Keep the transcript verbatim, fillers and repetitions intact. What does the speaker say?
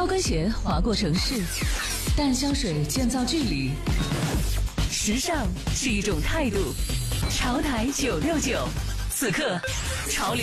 高跟鞋划过城市，淡香水建造距离。时尚是一种态度。潮台九六九，此刻潮流。